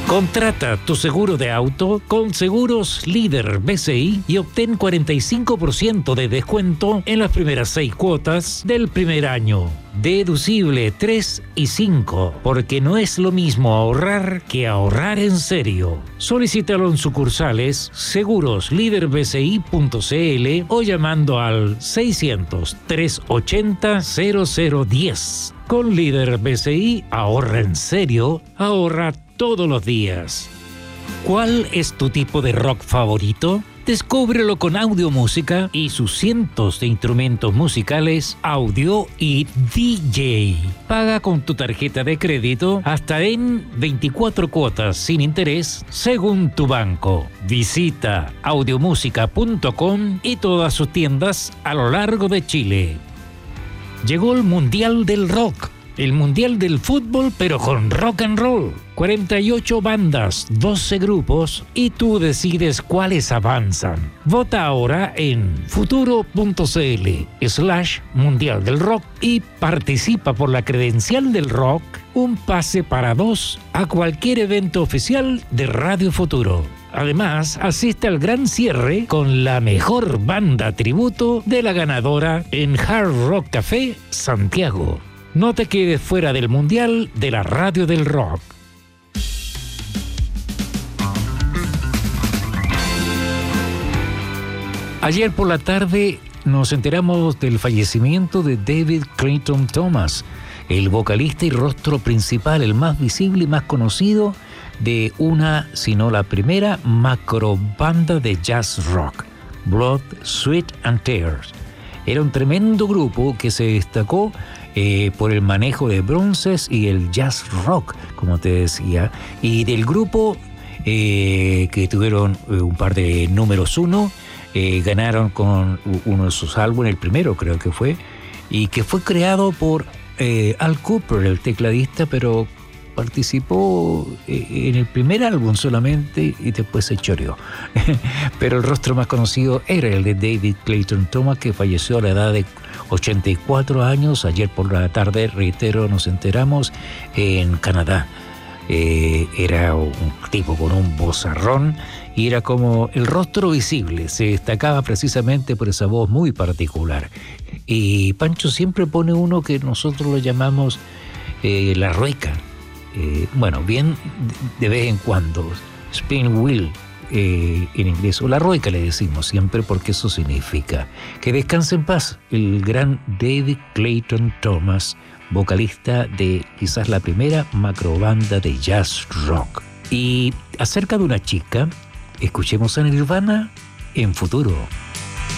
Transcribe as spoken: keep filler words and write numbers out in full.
Contrata tu seguro de auto con Seguros Líder B C I y obtén cuarenta y cinco por ciento de descuento en las primeras seis cuotas del primer año. Deducible tres y cinco, porque no es lo mismo ahorrar que ahorrar en serio. Solicítalo en sucursales seguros líder b c i punto c l o llamando al seiscientos, trescientos ochenta, cero cero diez. Con Líder B C I, ahorra en serio, ahorra todos los días. ¿Cuál es tu tipo de rock favorito? Descúbrelo con Audiomúsica y sus cientos de instrumentos musicales, audio y D J. Paga con tu tarjeta de crédito hasta en veinticuatro cuotas sin interés según tu banco. Visita audiomúsica punto com y todas sus tiendas a lo largo de Chile. Llegó el Mundial del Rock. El Mundial del Fútbol, pero con rock and roll. cuarenta y ocho bandas, doce grupos, y tú decides cuáles avanzan. Vota ahora en futuro.cl slash Mundial del Rock y participa por la credencial del rock, un pase para dos a cualquier evento oficial de Radio Futuro. Además, asiste al gran cierre con la mejor banda tributo de la ganadora en Hard Rock Café, Santiago. No te quedes fuera del Mundial de la Radio del Rock. Ayer por la tarde nos enteramos del fallecimiento de David Clayton Thomas, el vocalista y rostro principal, el más visible y más conocido de una, si no la primera, macrobanda de jazz rock, Blood, Sweat and Tears. Era un tremendo grupo que se destacó eh, por el manejo de bronces y el jazz rock, como te decía, y del grupo eh, que tuvieron eh, un par de números uno, eh, ganaron con uno de sus álbumes, el primero creo que fue, y que fue creado por eh, Al Cooper, el tecladista, pero participó en el primer álbum solamente y después se choreó. Pero el rostro más conocido era el de David Clayton Thomas, que falleció a la edad de ochenta y cuatro años. Ayer por la tarde, reitero, nos enteramos, en Canadá. Eh, era un tipo con un vozarrón y era como el rostro visible. Se destacaba precisamente por esa voz muy particular. Y Pancho siempre pone uno que nosotros lo llamamos eh, la rueca. Eh, bueno, bien de vez en cuando, spin wheel eh, en inglés, o la rueca le decimos siempre, porque eso significa. Que descanse en paz el gran David Clayton Thomas, vocalista de quizás la primera macrobanda de jazz rock. Y acerca de una chica, escuchemos a Nirvana en Futuro.